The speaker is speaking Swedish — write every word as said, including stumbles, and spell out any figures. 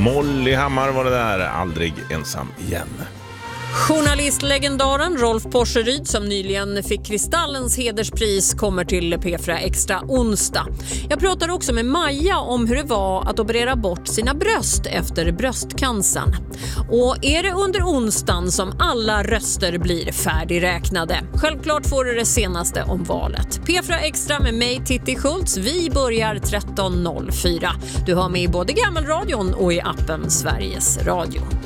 Molly Hammar var det där, aldrig ensam igen. Journalistlegendaren Rolf Porseryd, som nyligen fick Kristallens hederspris, kommer till P fyra Extra onsdag. Jag pratar också med Maja om hur det var att operera bort sina bröst efter bröstcancern. Och är det under onsdagen som alla röster blir färdigräknade? Självklart får du det senaste om valet. P fyra Extra med mig, Titti Schultz. Vi börjar tretton noll fyra. Du har med i både gammelradion och i appen Sveriges Radio.